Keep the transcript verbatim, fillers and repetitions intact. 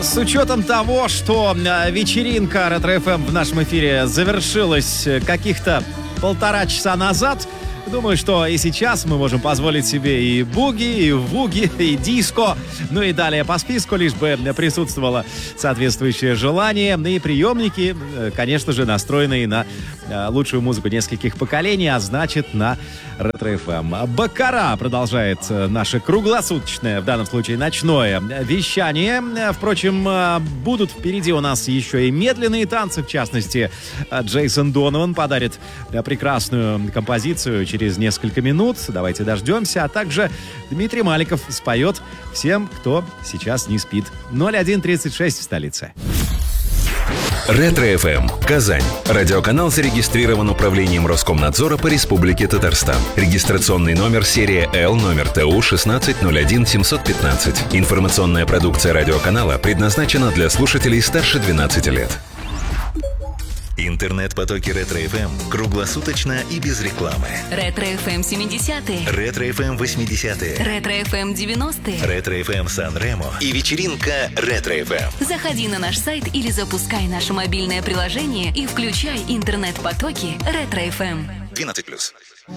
С учетом того, что вечеринка Ретро-эф эм в нашем эфире завершилась каких-то полтора часа назад, думаю, что и сейчас мы можем позволить себе и буги, и вуги, и диско, ну и далее по списку, лишь бы присутствовало соответствующее желание. И приемники, конечно же, настроенные на лучшую музыку нескольких поколений, а значит, на Ретро-эф эм. Баккара продолжает наше круглосуточное, в данном случае ночное вещание. Впрочем, будут впереди у нас еще и медленные танцы, в частности, Джейсон Донован подарит прекрасную композицию через несколько минут. Давайте дождемся. А также Дмитрий Маликов споет всем, кто сейчас не спит. ноль один тридцать шесть в столице. Ретро-эф эм. Казань. Радиоканал зарегистрирован Управлением Роскомнадзора по Республике Татарстан. Регистрационный номер серия Л, номер Т У шестнадцать ноль один семьсот пятнадцать. Информационная продукция радиоканала предназначена для слушателей старше двенадцати лет. Интернет-потоки Ретро-эф эм круглосуточно и без рекламы. Ретро-эф эм семидесятые. Ретро-эф эм восьмидесятые. Ретро-эф эм девяностые. Ретро-эф эм Сан-Ремо. И вечеринка Ретро-эф эм. Заходи на наш сайт или запускай наше мобильное приложение и включай интернет-потоки Ретро-эф эм. двенадцать плюс.